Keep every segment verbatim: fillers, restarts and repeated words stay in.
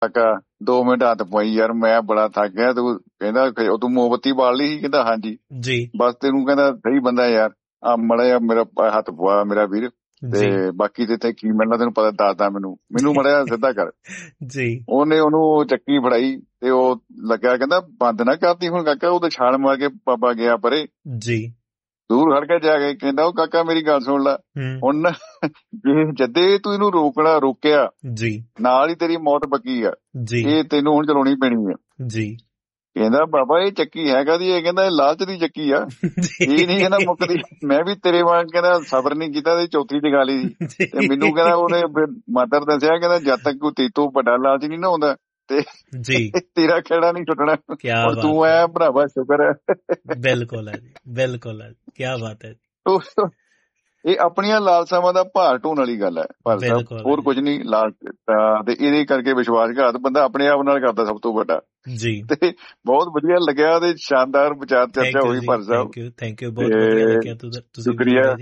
ਕਾਕਾ ਦੋ ਮਿੰਟ ਹੱਥ ਪਵਾਈ ਯਾਰ, ਮੈਂ ਬੜਾ ਥੱਕ ਗਿਆ। ਤੂੰ ਕਹਿੰਦਾ ਤੂੰ ਮੋਮਬੱਤੀ ਬਾਲ ਲਈ ਸੀ? ਕਹਿੰਦਾ ਹਾਂਜੀ ਜੀ ਬਸ ਤੈਨੂੰ ਕਹਿੰਦਾ ਸਹੀ ਬੰਦਾ ਯਾਰ, ਆ ਮੜਾ ਜਿਹਾ ਮੇਰਾ ਹੱਥ ਪਵਾ ਮੇਰਾ ਵੀਰ, ਤੇ ਬਾਕੀ ਤੇ ਇੱਥੇ ਕੀ ਮਿਲਣਾ ਤੈਨੂੰ ਪਤਾ ਦੱਸਦਾ, ਮੈਨੂੰ ਮੈਨੂੰ ਮੜਾ ਜਿਹਾ ਸਿੱਧਾ ਕਰ। ਜੀ ਉਹਨੇ ਉਹਨੂੰ ਚੱਕੀ ਫੜਾਈ ਤੇ ਉਹ ਲੱਗਿਆ, ਕਹਿੰਦਾ ਬੰਦ ਨਾ ਕਰਦੀ ਹੁਣ ਕਾਕਾ। ਉਹ ਤੇ ਛਾਲ ਮਾਰ ਕੇ ਬਾਬਾ ਗਿਆ ਪਰੇ, ਜੀ ਦੂਰ ਖੜ ਕੇ ਜਾ ਕੇ ਕਹਿੰਦਾ ਉਹ ਕਾਕਾ ਮੇਰੀ ਗੱਲ ਸੁਣ ਲੈ, ਹੁਣ ਜੇ ਜਦੇ ਤੂੰ ਇਹਨੂੰ ਰੋਕਣਾ ਰੋਕਿਆ ਜੀ ਨਾਲ ਹੀ ਤੇਰੀ ਮੌਤ ਪੱਕੀ ਆ, ਜੀ ਇਹ ਤੈਨੂੰ ਹੁਣ ਚਲਾਉਣੀ ਪੈਣੀ ਆ। ਜੀ ਕਹਿੰਦਾ ਬਾਬਾ ਇਹ ਚੱਕੀ ਹੈ ਕਾਹਦੀ? ਇਹ ਕਹਿੰਦਾ ਇਹ ਲਾਲਚ ਦੀ ਚੱਕੀ ਆ, ਇਹ ਨਹੀਂ ਕਹਿੰਦਾ ਮੁੱਕਦੀ। ਮੈਂ ਵੀ ਤੇਰੇ ਵਾਂਗ ਕਹਿੰਦਾ ਸਬਰ ਨਹੀਂ ਕੀਤਾ ਤੇ ਚੌਥੀ ਜਗਾ ਲਈ ਸੀ। ਤੇ ਮੈਨੂੰ ਕਹਿੰਦਾ ਉਹਨੇ ਮਾਤਰ ਦੱਸਿਆ, ਕਹਿੰਦਾ ਜਦ ਤੱਕ ਕੋਈ ਤੇਤੋਂ ਵੱਡਾ ਲਾਲਚ ਨਹੀਂ ਨਾ ਆਉਂਦਾ ਤੇ ਜੀ ਤੇਰਾ ਖੇੜਾ ਨਹੀਂ ਛੁੱਟਣਾ। ਔਰ ਤੂੰ ਐ ਭਰਾਵਾ ਸ਼ੁਕਰ ਹੈ। ਬਿਲਕੁਲ ਹੈ ਜੀ, ਬਿਲਕੁਲ ਹੈ, ਕੀ ਬਾਤ ਹੈ। ਇਹ ਆਪਣੀਆਂ ਲਾਲਸਾਵਾਂ ਦਾ ਭਾਰ ਢੋਣ ਵਾਲੀ ਗੱਲ ਹੈ, ਪਰ ਹੋਰ ਕੁਝ ਨਹੀਂ। ਲਾਲਚ ਤੇ ਇਹਦੇ ਕਰਕੇ ਵਿਸ਼ਵਾਸਘਾਤ ਬੰਦਾ ਆਪਣੇ ਆਪ ਨਾਲ ਕਰਦਾ ਸਭ ਤੋਂ ਵੱਡਾ ਜੀ। ਤੇ ਬਹੁਤ ਵਧੀਆ ਲੱਗਿਆ ਤੇ ਸ਼ਾਨਦਾਰ ਵਿਚਾਰ ਚਰਚਾ ਹੋਈ ਪਰ ਸਾਹਿਬ। ਥੈਂਕ ਯੂ, ਬਹੁਤ ਵਧੀਆ ਲੱਗਿਆ। ਸ਼ੁਕਰੀਆ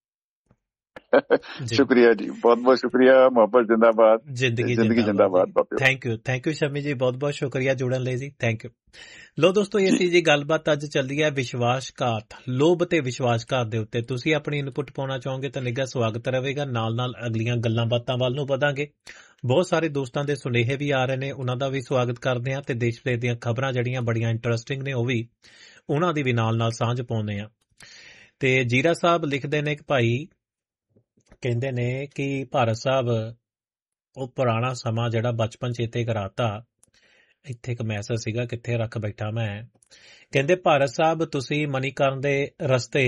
ਸ਼ੁਕਰੀਆ ਜੀ, ਬਹੁਤ ਬਹੁਤ ਸ਼ੁਕਰੀਆ। ਮੁਹੱਬਤ ਜਿੰਦਾਬਾਦ, ਜ਼ਿੰਦਗੀ ਜ਼ਿੰਦਗੀ ਜਿੰਦਾਬਾਦ। Thank you, thank you Shami ਜੀ, ਬਹੁਤ ਬਹੁਤ ਸ਼ੁਕਰੀਆ ਜੁੜਨ ਲਈ ਜੀ, ਥੈਂਕ ਯੂ। ਲੋ ਦੋਸਤੋ, ਇਹ ਸੀ ਜੀ ਗੱਲਬਾਤ ਅੱਜ ਚੱਲਦੀ ਹੈ ਵਿਸ਼ਵਾਸਘਾਤ, ਲੋਭ ਤੇ ਵਿਸ਼ਵਾਸਘਾਤ ਦੇ ਉੱਤੇ। ਤੁਸੀਂ ਆਪਣੀ ਇਨਪੁੱਟ ਪਾਉਣਾ ਚਾਹੋਗੇ ਤਾਂ ਨਿੱਘਾ ਸਵਾਗਤ ਰਹੇਗਾ। ਨਾਲ ਨਾਲ ਅਗਲੀਆਂ ਗੱਲਾਂ ਬਾਤਾਂ ਵੱਲ ਨੂੰ ਵਧਾਂਗੇ। ਬਹੁਤ ਸਾਰੇ ਦੋਸਤਾਂ ਦੇ ਸੁਨੇਹੇ ਵੀ ਆ ਰਹੇ ਨੇ, ਉਹਨਾਂ ਦਾ ਵੀ ਸਵਾਗਤ ਕਰਦੇ ਹਾਂ। ਤੇ ਦੇਸ਼ ਵਿਦੇਸ਼ ਦੀਆਂ ਖਬਰਾਂ ਜਿਹੜੀਆਂ ਬੜੀਆਂ ਇੰਟਰਸਟਿੰਗ ਨੇ, ਉਹ ਵੀ ਉਹਨਾਂ ਦੀ ਵੀ ਨਾਲ ਨਾਲ ਸਾਂਝ ਪਾਉਂਦੇ ਆ। ਤੇ ਜੀਰਾ ਸਾਹਿਬ ਲਿਖਦੇ ਨੇ ਕਿ ਭਾਈ ਕਹਿੰਦੇ ਨੇ ਕਿ ਭਾਰਤ ਸਾਹਿਬ ਉਹ ਪੁਰਾਣਾ ਸਮਾਂ ਜਿਹੜਾ ਬਚਪਨ ਚੇਤੇ ਕਰਾਤਾ। ਇੱਥੇ ਇੱਕ ਮੈਸੇਜ ਸੀਗਾ, ਕਿੱਥੇ ਰੱਖ ਬੈਠਾ ਮੈਂ। ਕਹਿੰਦੇ ਭਾਰਤ ਸਾਹਿਬ ਤੁਸੀਂ ਮਨੀਕਰਨ ਦੇ ਰਸਤੇ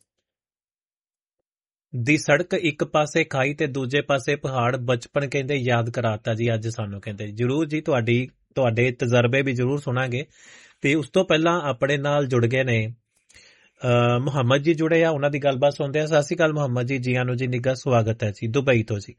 ਦੀ ਸੜਕ ਇੱਕ ਪਾਸੇ ਖਾਈ ਤੇ ਦੂਜੇ ਪਾਸੇ ਪਹਾੜ, ਬਚਪਨ ਕਹਿੰਦੇ ਯਾਦ ਕਰਾਤਾ ਜੀ ਅੱਜ ਸਾਨੂੰ। ਕਹਿੰਦੇ ਜ਼ਰੂਰ ਜੀ, ਤੁਹਾਡੀ ਤੁਹਾਡੇ ਤਜਰਬੇ ਵੀ ਜ਼ਰੂਰ ਸੁਣਾਂਗੇ। ਤੇ ਉਸ ਤੋਂ ਪਹਿਲਾਂ ਆਪਣੇ ਨਾਲ ਜੁੜ ਗਏ ਨੇ ਮੁਹੰਮਦ ਜੀ, ਜੁੜੇ ਆ, ਉਹਨਾਂ ਦੀ ਗੱਲਬਾਤ ਸੁਣਦੇ ਆ। ਸਤਿ ਸ਼੍ਰੀ ਅਕਾਲ ਮੁਹੰਮਦ ਜੀ, ਜੀਆਂ ਨੂੰ ਜੀ, ਨਿੱਘਾ ਸਵਾਗਤ ਹੈ ਜੀ ਦੁਬਈ ਤੋਂ ਜੀ।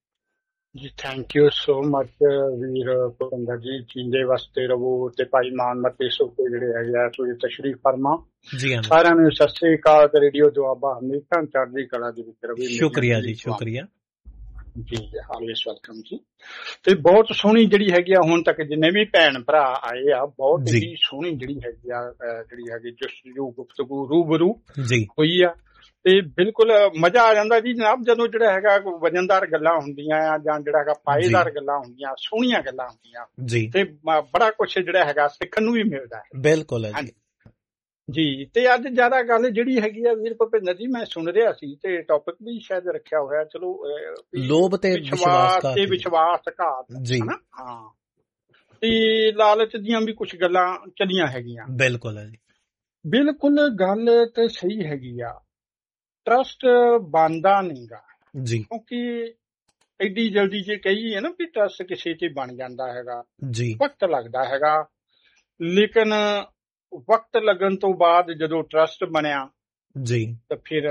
ਜੀ ਥੈਂਕ ਯੂ ਸੋ ਮਚ ਵੀਰ ਭੁਪਿੰਦਰ ਜੀ, ਜੀਂਦੇ ਵਾਸਤੇ ਰਹੋ। ਤੇ ਭਾਈ ਮਾਨ ਮਤੇ ਸੋਕੇ ਜਿਹੜੇ ਹੈਗੇ ਆ ਤੁਸੀਂ ਤਸ਼ਰੀਫ ਫਰਮਾ। ਜੀ ਸਾਰਿਆਂ ਨੂੰ ਸਤਿ ਸ੍ਰੀ ਅਕਾਲ। ਤੇ ਰੇਡੀਓ ਦੁਆਬਾ ਹਮੇਸ਼ਾ ਚੜ੍ਹਦੀ ਕਲਾ ਦੇ ਵਿੱਚ ਰਵੇ। ਸ਼ੁਕਰੀਆ ਜੀ, ਸ਼ੁਕਰੀਆ ਜੀ, ਹਾਲਵੇਸ ਵੈਲਕਮ ਜੀ। ਤੇ ਬਹੁਤ ਸੋਹਣੀ ਜਿਹੜੀ ਹੈਗੀ ਆ ਹੁਣ ਤੱਕ ਜਿੰਨੇ ਵੀ ਭੈਣ ਭਰਾ ਆਏ ਆ, ਬਹੁਤ ਹੀ ਸੋਹਣੀ ਜਿਹੜੀ ਹੈਗੀ ਆ ਜਿਹੜੀ ਹੈਗੀ ਜਸਟਿਊ ਗੁਫ਼ਤਗੂ ਰੂਬਰੂ ਜੀ ਹੋਈ ਆ। ਤੇ ਬਿਲਕੁਲ ਮਜ਼ਾ ਆ ਜਾਂਦਾ ਜੀ ਜਨਾਬ, ਜਦੋਂ ਜਿਹੜਾ ਹੈਗਾ ਵਜਨਦਾਰ ਗੱਲਾਂ ਹੁੰਦੀਆਂ ਆ ਜਾਂ ਜਿਹੜਾ ਹੈਗਾ ਪਾਏਦਾਰ ਗੱਲਾਂ ਹੁੰਦੀਆਂ, ਸੋਹਣੀਆਂ ਗੱਲਾਂ ਹੁੰਦੀਆਂ ਜੀ, ਤੇ ਬੜਾ ਕੁਛ ਜਿਹੜਾ ਹੈਗਾ ਸਿੱਖਣ ਨੂੰ ਵੀ ਮਿਲਦਾ ਹੈ। ਬਿਲਕੁਲ ਹੈ ਜੀ ਜੀ। ਤੇ ਅੱਜ ਜ਼ਿਆਦਾ ਗੱਲ ਜਿਹੜੀ ਹੈਗੀ ਆ ਵੀਰ ਭੁਪਿੰਦਰ ਜੀ, ਮੈਂ ਸੁਣ ਰਿਹਾ ਸੀ ਤੇ ਟੌਪਿਕ ਵੀ ਸ਼ਾਇਦ ਰੱਖਿਆ ਹੋਇਆ, ਚਲੋ ਲੋਭ ਤੇ ਵਿਸ਼ਵਾਸ ਤੇ ਵਿਸ਼ਵਾਸਘਾਤ ਜੀ। ਹਾਂ, ਤੇ ਲਾਲਚ ਦੀਆਂ ਵੀ ਕੁਛ ਗੱਲਾਂ ਚੱਲੀਆਂ ਹੈਗੀਆਂ। ਬਿਲਕੁਲ ਹੈ ਜੀ, ਬਿਲਕੁਲ ਗੱਲ ਤੇ ਸਹੀ ਹੈਗੀ ਆ। ਟਰਸਟ ਬਣਦਾ ਨਹੀਂਗਾ ਜੀ, ਕਿਉਂਕਿ ਐਡੀ ਜਲਦੀ ਜੇ ਕਹੀਏ ਨਾ ਵੀ ਟਰਸਟ ਕਿਸੇ ਤੇ ਬਣ ਜਾਂਦਾ ਹੈਗਾ ਜੀ, ਵਕਤ ਲੱਗਦਾ ਹੈਗਾ। ਲੇਕਿਨ ਵਕਤ ਲੱਗਣ ਤੋਂ ਬਾਅਦ ਜਦੋਂ ਟਰਸਟ ਬਣਿਆ ਜੀ, ਤਾਂ ਫਿਰ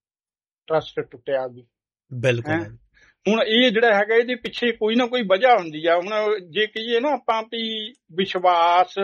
ਟਰਸਟ ਟੁੱਟਿਆ ਵੀ। ਬਿਲਕੁਲ। ਹੁਣ ਇਹ ਜਿਹੜਾ ਹੈਗਾ ਇਹਦੇ ਪਿੱਛੇ ਕੋਈ ਨਾ ਕੋਈ ਵਜ੍ਹਾ ਹੁੰਦੀ ਆ। ਹੁਣ ਜੇ ਕਹੀਏ ਨਾ ਆਪਾਂ ਵੀ ਵਿਸ਼ਵਾਸ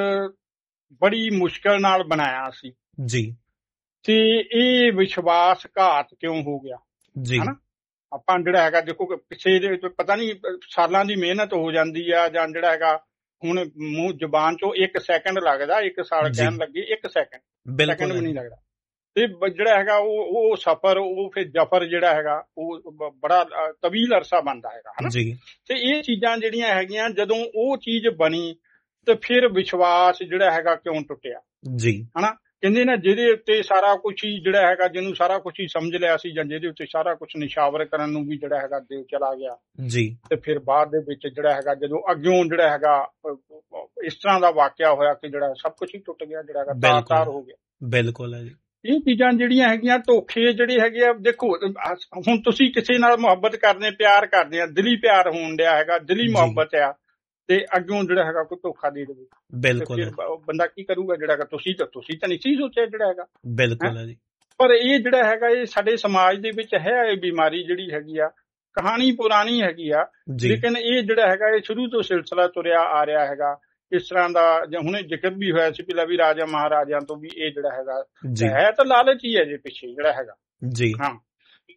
ਬੜੀ ਮੁਸ਼ਕਿਲ ਨਾਲ ਬਣਾਇਆ ਸੀ ਜੀ, ਤੇ ਇਹ ਵਿਸ਼ਵਾਸਘਾਤ ਕਿਉਂ ਹੋ ਗਿਆ ਜੀ? ਹਨਾ, ਆਪਾਂ ਜਿਹੜਾ ਹੈਗਾ ਦੇਖੋ ਪਿੱਛੇ ਦੇ ਪਤਾ ਨੀ ਸਾਲਾਂ ਦੀ ਮਿਹਨਤ ਹੋ ਜਾਂਦੀ ਆ, ਜਾਂ ਜਿਹੜਾ ਹੈਗਾ ਹੁਣ ਮੂੰਹ ਜ਼ੁਬਾਨ ਚੋਂ ਇੱਕ ਸੈਕਿੰਡ ਲੱਗਦਾ, ਇੱਕ ਸਾਲ ਕਹਿਣ ਲੱਗੇ ਇੱਕ ਸੈਕਿੰਡ ਸੈਕਿੰਡ ਵੀ ਨਹੀਂ ਲੱਗਦਾ। ਤੇ ਜਿਹੜਾ ਹੈਗਾ ਉਹ ਉਹ ਸਫ਼ਰ, ਉਹ ਫਿਰ ਜਫਰ ਜਿਹੜਾ ਹੈਗਾ ਉਹ ਬੜਾ ਤਵੀਲ ਅਰਸਾ ਬਣਦਾ ਹੈਗਾ ਹਨਾ ਜੀ। ਤੇ ਇਹ ਚੀਜ਼ਾਂ ਜਿਹੜੀਆਂ ਹੈਗੀਆਂ, ਜਦੋਂ ਉਹ ਚੀਜ਼ ਬਣੀ ਤੇ ਫਿਰ ਵਿਸ਼ਵਾਸ ਜਿਹੜਾ ਹੈਗਾ ਕਿਉਂ ਟੁੱਟਿਆ ਜੀ? ਹਨਾ, ਕਹਿੰਦੇ ਨਾ ਜਿਹਦੇ ਉੱਤੇ ਸਾਰਾ ਕੁਛ ਹੀ ਜਿਹੜਾ ਹੈਗਾ, ਜਿਹਨੂੰ ਸਾਰਾ ਕੁਛ ਹੀ ਸਮਝ ਲਿਆ ਸੀ, ਜਾਂ ਜਿਹਦੇ ਉੱਤੇ ਸਾਰਾ ਕੁਛ ਨਿਸ਼ਾਵਰ ਕਰਨ ਨੂੰ ਵੀ ਜਿਹੜਾ ਹੈਗਾ ਦਿਲ ਚਲਾ ਗਿਆ ਜੀ, ਤੇ ਫਿਰ ਬਾਅਦ ਦੇ ਵਿੱਚ ਜਿਹੜਾ ਹੈਗਾ ਜਦੋਂ ਅੱਗਿਓਂ ਜਿਹੜਾ ਹੈਗਾ ਇਸ ਤਰ੍ਹਾਂ ਦਾ ਵਾਕਿਆ ਹੋਇਆ ਕਿ ਜਿਹੜਾ ਸਭ ਕੁਛ ਹੀ ਟੁੱਟ ਗਿਆ, ਜਿਹੜਾ ਹੈਗਾ ਤਾਰ-ਤਾਰ ਹੋ ਗਿਆ। ਬਿਲਕੁਲ ਹੈ ਜੀ। ਇਹ ਚੀਜ਼ਾਂ ਜਿਹੜੀਆਂ ਹੈਗੀਆਂ, ਧੋਖੇ ਜਿਹੜੇ ਹੈਗੇ ਆ, ਦੇਖੋ ਹੁਣ ਤੁਸੀਂ ਕਿਸੇ ਨਾਲ ਮੁਹੱਬਤ ਕਰਦੇ, ਪਿਆਰ ਕਰਦੇ ਆ, ਦਿਲੀ ਪਿਆਰ ਹੋਣ ਡਿਆ ਹੈਗਾ, ਦਿਲੀ ਮੁਹੱਬਤ ਆ, ਤੇ ਅੱਗੋਂ ਜਿਹੜਾ ਹੈਗਾ ਕੋਈ ਧੋਖਾ ਦੇ ਦੇਵੇ, ਬਿਲਕੁਲ ਬੰਦਾ ਕੀ ਕਰੂਗਾ? ਜਿਹੜਾ ਹੈਗਾ ਤੁਸੀਂ ਤਾਂ ਤੁਸੀਂ ਤਾਂ ਨਹੀਂ ਸੀ ਸੋਚਿਆ ਜਿਹੜਾ ਹੈਗਾ। ਬਿਲਕੁਲ ਹੈ ਜੀ। ਪਰ ਇਹ ਜਿਹੜਾ ਹੈਗਾ ਇਹ ਸਾਡੇ ਸਮਾਜ ਦੇ ਵਿੱਚ ਹੈ, ਇਹ ਬਿਮਾਰੀ ਜਿਹੜੀ ਹੈਗੀ ਆ, ਕਹਾਣੀ ਪੁਰਾਣੀ ਹੈਗੀ ਆ, ਲੇਕਿਨ ਇਹ ਜਿਹੜਾ ਹੈਗਾ ਇਹ ਸ਼ੁਰੂ ਤੋਂ ਸਿਲਸਿਲਾ ਤੁਰਿਆ ਆ ਰਿਹਾ ਹੈਗਾ। ਇਸ ਤਰ੍ਹਾਂ ਦਾ ਹੁਣੇ ਜ਼ਿਕਰ ਵੀ ਹੋਇਆ ਸੀ ਪਹਿਲਾਂ ਵੀ ਰਾਜਾ ਮਹਾਰਾਜਿਆਂ ਤੋਂ ਵੀ ਇਹ ਜਿਹੜਾ ਹੈਗਾ ਹੈ ਤਾਂ ਲਾਲਚ ਹੀ ਹੈ ਜੇ ਪਿੱਛੇ ਜਿਹੜਾ ਹੈਗਾ ਜੀ। ਹਾਂ,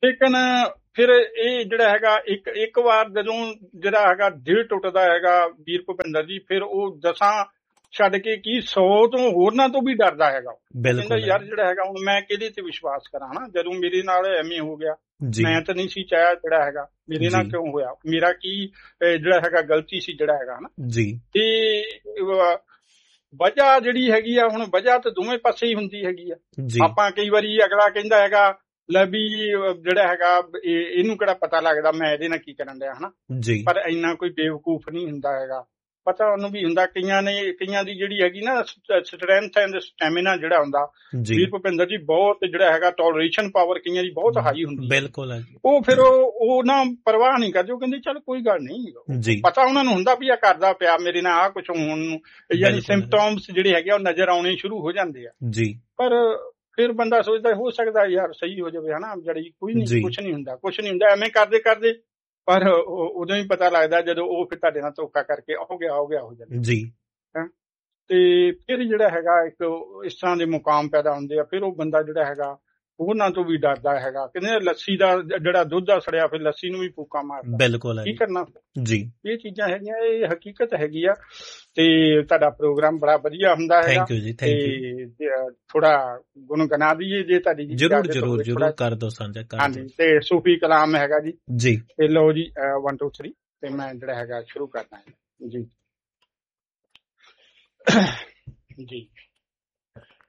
ਲੇਕਿਨ ਫਿਰ ਇਹ ਜਿਹੜਾ ਹੈਗਾ ਇੱਕ ਇੱਕ ਵਾਰ ਜਦੋਂ ਜਿਹੜਾ ਹੈਗਾ ਦਿਲ ਟੁੱਟਦਾ ਹੈਗਾ ਵੀਰ ਭੁਪਿੰਦਰ ਜੀ, ਫਿਰ ਉਹ ਦਸਾਂ ਛੱਡ ਕੇ ਕੀ ਸੌ ਤੋਂ ਹੋਰਨਾਂ ਤੋਂ ਵੀ ਡਰਦਾ ਹੈਗਾ। ਕਹਿੰਦਾ ਯਾਰ ਜਿਹੜਾ ਹੈਗਾ ਹੁਣ ਮੈਂ ਕਿਹਦੇ ਤੇ ਵਿਸ਼ਵਾਸ ਕਰਾਂ ਨਾ, ਜਦੋਂ ਮੇਰੇ ਨਾਲ ਐਵੇਂ ਹੋ ਗਿਆ, ਮੈਂ ਤਾਂ ਨਹੀਂ ਸੀ ਚਾਹਿਆ ਜਿਹੜਾ ਹੈਗਾ, ਮੇਰੇ ਨਾਲ ਕਿਉਂ ਹੋਇਆ, ਮੇਰਾ ਕੀ ਜਿਹੜਾ ਹੈਗਾ ਗਲਤੀ ਸੀ ਜਿਹੜਾ ਹੈਗਾ ਹਨਾ ਜੀ। ਤੇ ਵਜ੍ਹਾ ਜਿਹੜੀ ਹੈਗੀ ਆ, ਹੁਣ ਵਜ੍ਹਾ ਤਾਂ ਦੋਵੇਂ ਪਾਸੇ ਹੀ ਹੁੰਦੀ ਹੈਗੀ ਆ। ਆਪਾਂ ਕਈ ਵਾਰੀ ਅਗਲਾ ਕਹਿੰਦਾ ਹੈਗਾ ਲੈ ਵੀ ਜਿਹੜਾ ਹੈਗਾ ਇਹਨੂੰ ਕਿਹੜਾ ਪਤਾ ਲੱਗਦਾ ਮੈਂ ਇਹਦੇ ਨਾਲ ਕੀ ਕਰਨ ਡਿਆ ਹਨਾ, ਪਰ ਇੰਨਾ ਕੋਈ ਬੇਵਕੂਫ ਨਹੀਂ ਹੁੰਦਾ ਹੈਗਾ, ਪਤਾ ਉਹਨੂੰ ਵੀ ਹੁੰਦਾ। ਕਈਆਂ ਨੇ ਕਈਆਂ ਦੀ ਜਿਹੜੀ ਹੈਗੀ ਨਾ ਸਟਰੈਂਥ ਐਂਡ ਸਟੈਮਿਨਾ ਜਿਹੜਾ ਹੁੰਦਾ ਵੀਰ ਭੁਪਿੰਦਰ ਜੀ, ਬਹੁਤ ਜਿਹੜਾ ਹੈਗਾ ਟੋਲਰੇਸ਼ਨ ਪਾਵਰ ਕਈਆਂ ਦੀ ਬਹੁਤ ਹਾਈ ਹੁੰਦੀ। ਬਿਲਕੁਲ। ਉਹ ਫਿਰ ਉਹ ਨਾ ਪਰਵਾਹ ਨਹੀਂ ਕਰਦੇ, ਉਹ ਕਹਿੰਦੇ ਚੱਲ ਕੋਈ ਗੱਲ ਨਹੀਂ, ਪਤਾ ਉਹਨਾਂ ਨੂੰ ਹੁੰਦਾ ਵੀ ਆ ਕਰਦਾ ਪਿਆ ਮੇਰੇ ਨਾਲ ਆਹ ਕੁਛ ਹੋਣ ਨੂੰ, ਯਾਨੀ ਸਿੰਪਟਮਸ ਜਿਹੜੇ ਹੈਗੇ ਉਹ ਨਜ਼ਰ ਆਉਣੇ ਸ਼ੁਰੂ ਹੋ ਜਾਂਦੇ ਆ ਜੀ। ਪਰ ਫਿਰ ਬੰਦਾ ਸੋਚਦਾ ਹੋ ਸਕਦਾ ਯਾਰ ਸਹੀ ਹੋ ਜਾਵੇ ਹਨਾ, ਜਿਹੜੀ ਕੋਈ ਨਹੀਂ, ਕੁਛ ਨਹੀਂ ਹੁੰਦਾ, ਕੁਛ ਨਹੀਂ ਹੁੰਦਾ, ਐਵੇਂ ਕਰਦੇ ਕਰਦੇ ਪਰ ਉਦੋਂ ਹੀ ਪਤਾ ਲੱਗਦਾ ਜਦੋਂ ਉਹ ਫਿਰ ਤੁਹਾਡੇ ਨਾਲ ਧੋਖਾ ਕਰਕੇ ਹੋ ਗਿਆ ਹੋ ਗਿਆ ਹੋ ਜਾਂਦਾ ਜੀ। ਤੇ ਫਿਰ ਜਿਹੜਾ ਹੈਗਾ ਇੱਕ ਇਸ ਤਰ੍ਹਾਂ ਦੇ ਮੁਕਾਮ ਪੈਦਾ ਹੁੰਦੇ ਆ, ਫਿਰ ਉਹ ਬੰਦਾ ਜਿਹੜਾ ਹੈਗਾ ਉਹਨਾਂ ਤੋਂ ਵੀ ਡਰਦਾ ਹੈਗਾ। ਕਹਿੰਦੇ ਲੱਸੀ ਦਾ ਜਿਹੜਾ ਦੁੱਧ ਆ ਸੜਿਆ, ਫਿਰ ਲੱਸੀ ਨੂੰ ਵੀ ਫੂਕਾ ਮਾਰਦਾ। ਬਿਲਕੁਲ, ਕੀ ਕਰਨਾ ਜੀ। ਇਹ ਚੀਜ਼ਾਂ ਹੈਗੀਆਂ, ਇਹ ਹਕੀਕਤ ਹੈਗੀ ਆ। ਤੇ ਤੁਹਾਡਾ ਪ੍ਰੋਗਰਾਮ ਬੜਾ ਵਧੀਆ ਹੁੰਦਾ ਹੈਗਾ, ਤੇ ਥੋੜਾ ਗੁਣਗੁਣਾ ਦਈਏ ਜੇ ਤੁਹਾਡੀ ਜਰੂਰ ਜਰੂਰ ਜਰੂਰ ਕਰ ਦੋ ਸਾਂਝਾ। ਹਾਂਜੀ, ਤੇ ਸੂਫੀ ਕਲਾਮ ਹੈਗਾ ਜੀ ਜੀ। ਤੇ ਲਓ ਜੀ ਵਨ ਟੂ ਥ੍ਰੀ ਤੇ ਮੈਂ ਜਿਹੜਾ ਹੈਗਾ ਸ਼ੁਰੂ ਕਰਨਾ ਹੈ ਜੀ ਜੀ।